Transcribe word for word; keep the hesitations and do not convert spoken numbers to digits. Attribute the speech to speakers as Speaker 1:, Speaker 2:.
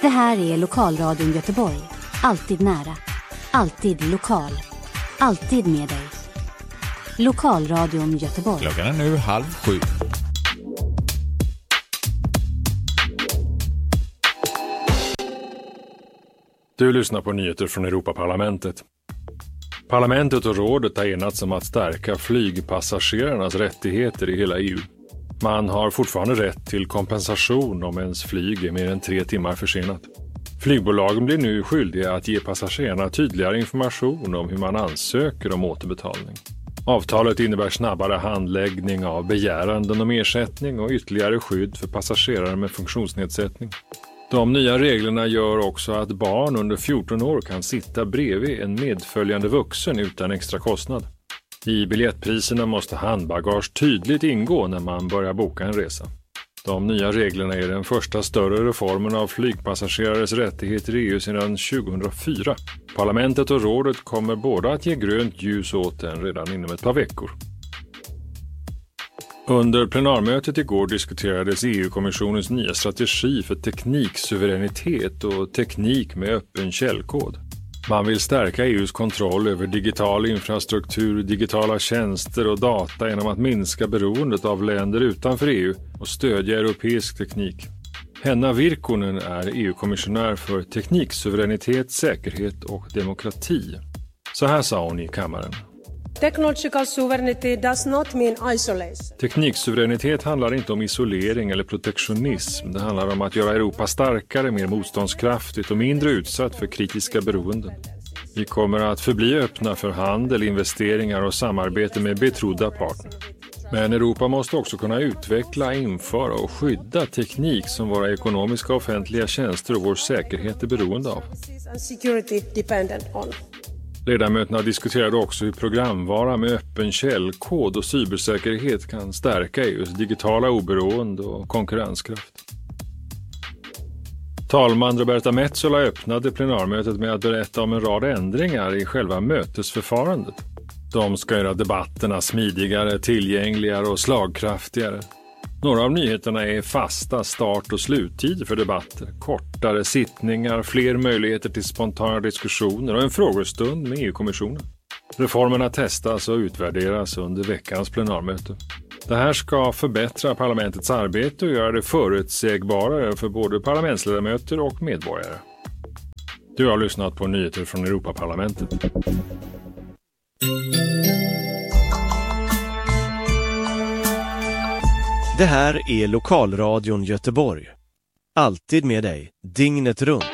Speaker 1: Det här är Lokalradion Göteborg. Alltid nära. Alltid lokal. Alltid med dig. Lokalradion Göteborg.
Speaker 2: Klockan är nu halv sju.
Speaker 3: Du lyssnar på nyheter från Europaparlamentet. Parlamentet och rådet har enats om att stärka flygpassagerarnas rättigheter i hela E U. Man har fortfarande rätt till kompensation om ens flyg är mer än tre timmar försenat. Flygbolagen blir nu skyldiga att ge passagerarna tydligare information om hur man ansöker om återbetalning. Avtalet innebär snabbare handläggning av begäranden om ersättning och ytterligare skydd för passagerare med funktionsnedsättning. De nya reglerna gör också att barn under fjorton år kan sitta bredvid en medföljande vuxen utan extra kostnad. I biljettpriserna måste handbagage tydligt ingå när man börjar boka en resa. De nya reglerna är den första större reformen av flygpassagerares rättigheter i E U sedan tjugohundrafyra. Parlamentet och rådet kommer båda att ge grönt ljus åt den redan inom ett par veckor. Under plenarmötet igår diskuterades E U-kommissionens nya strategi för tekniksuveränitet och teknik med öppen källkod. Man vill stärka E U:s kontroll över digital infrastruktur, digitala tjänster och data genom att minska beroendet av länder utanför E U och stödja europeisk teknik. Henna Virkkonen är E U-kommissionär för tekniksuveränitet, säkerhet och demokrati. Så här sa hon i kammaren.
Speaker 4: Technological sovereignty does not mean isolation.
Speaker 3: Tekniksuveränitet handlar inte om isolering eller protektionism. Det handlar om att göra Europa starkare, mer motståndskraftigt och mindre utsatt för kritiska beroenden. Vi kommer att förbli öppna för handel, investeringar och samarbete med betrodda partner. Men Europa måste också kunna utveckla, införa och skydda teknik som våra ekonomiska och offentliga tjänster och vår säkerhet är beroende av. Ledamöterna diskuterade också hur programvara med öppen källkod och cybersäkerhet kan stärka E U:s digitala oberoende och konkurrenskraft. Talman Roberta Metsola öppnade plenarmötet med att berätta om en rad ändringar i själva mötesförfarandet. De ska göra debatterna smidigare, tillgängligare och slagkraftigare. Några av nyheterna är fasta start- och sluttider för debatter, kortare sittningar, fler möjligheter till spontana diskussioner och en frågestund med E U-kommissionen. Reformerna testas och utvärderas under veckans plenarmöte. Det här ska förbättra parlamentets arbete och göra det förutsägbarare för både parlamentsledamöter och medborgare. Du har lyssnat på nyheter från Europaparlamentet.
Speaker 5: Det här är Lokalradion Göteborg. Alltid med dig, dygnet runt.